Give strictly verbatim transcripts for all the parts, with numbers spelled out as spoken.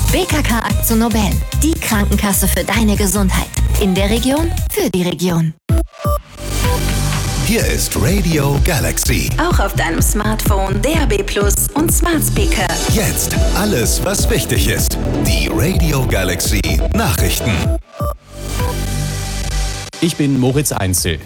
B K K Aktion Nobel. Die Krankenkasse für deine Gesundheit. In der Region, für die Region. Hier ist Radio Galaxy. Auch auf deinem Smartphone, D A B Plus und Smart Speaker. Jetzt alles, was wichtig ist. Die Radio Galaxy Nachrichten. Ich bin Moritz Einzel.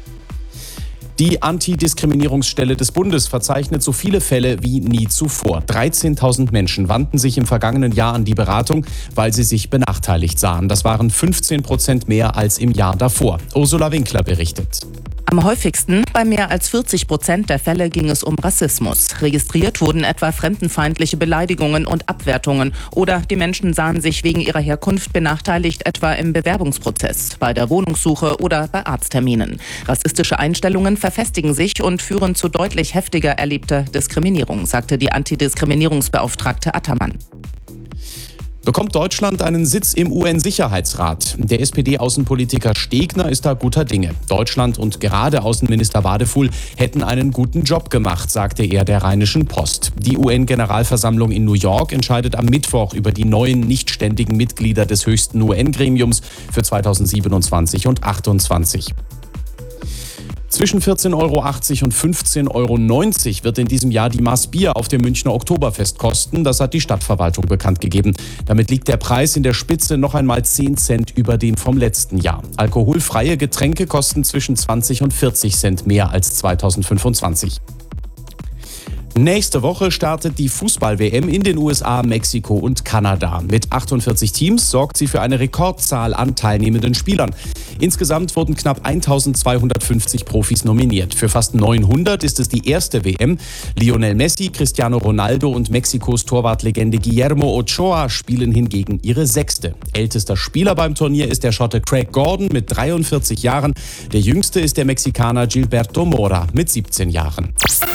Die Antidiskriminierungsstelle des Bundes verzeichnet so viele Fälle wie nie zuvor. dreizehntausend Menschen wandten sich im vergangenen Jahr an die Beratung, weil sie sich benachteiligt sahen. Das waren fünfzehn Prozent mehr als im Jahr davor. Ursula Winkler berichtet. Am häufigsten, bei mehr als vierzig Prozent der Fälle, ging es um Rassismus. Registriert wurden etwa fremdenfeindliche Beleidigungen und Abwertungen. Oder die Menschen sahen sich wegen ihrer Herkunft benachteiligt, etwa im Bewerbungsprozess, bei der Wohnungssuche oder bei Arztterminen. Rassistische Einstellungen verfestigen sich und führen zu deutlich heftiger erlebter Diskriminierung, sagte die Antidiskriminierungsbeauftragte Attermann. Bekommt Deutschland einen Sitz im U N-Sicherheitsrat? Der S P D-Außenpolitiker Stegner ist da guter Dinge. Deutschland und gerade Außenminister Wadefuhl hätten einen guten Job gemacht, sagte er der Rheinischen Post. Die U N-Generalversammlung in New York entscheidet am Mittwoch über die neuen nichtständigen Mitglieder des höchsten U N-Gremiums für zweitausendsiebenundzwanzig und achtundzwanzig. Zwischen vierzehn Euro achtzig und fünfzehn Euro neunzig wird in diesem Jahr die Maß Bier auf dem Münchner Oktoberfest kosten. Das hat die Stadtverwaltung bekannt gegeben. Damit liegt der Preis in der Spitze noch einmal zehn Cent über dem vom letzten Jahr. Alkoholfreie Getränke kosten zwischen zwanzig und vierzig Cent mehr als zweitausendfünfundzwanzig. Nächste Woche startet die Fußball-W M in den U S A, Mexiko und Kanada. Mit achtundvierzig Teams sorgt sie für eine Rekordzahl an teilnehmenden Spielern. Insgesamt wurden knapp eintausendzweihundertfünfzig Profis nominiert. Für fast neunhundert ist es die erste W M. Lionel Messi, Cristiano Ronaldo und Mexikos Torwartlegende Guillermo Ochoa spielen hingegen ihre sechste. Ältester Spieler beim Turnier ist der Schotte Craig Gordon mit dreiundvierzig Jahren. Der jüngste ist der Mexikaner Gilberto Mora mit siebzehn Jahren.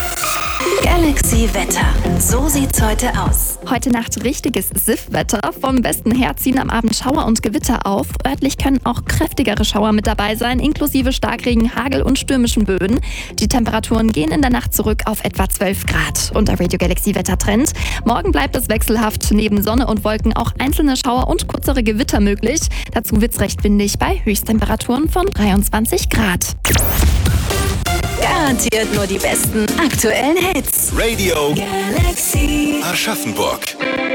Galaxy Wetter. So sieht's heute aus. Heute Nacht richtiges S I F-Wetter. Vom Westen her ziehen am Abend Schauer und Gewitter auf. Örtlich können auch kräftigere Schauer mit dabei sein, inklusive Starkregen, Hagel und stürmischen Böen. Die Temperaturen gehen in der Nacht zurück auf etwa zwölf Grad. Und der Radio Galaxy Wettertrend. Morgen bleibt es wechselhaft. Neben Sonne und Wolken auch einzelne Schauer und kurzere Gewitter möglich. Dazu wird's recht windig bei Höchsttemperaturen von dreiundzwanzig Grad. Garantiert nur die besten aktuellen Hits. Radio Galaxy Aschaffenburg.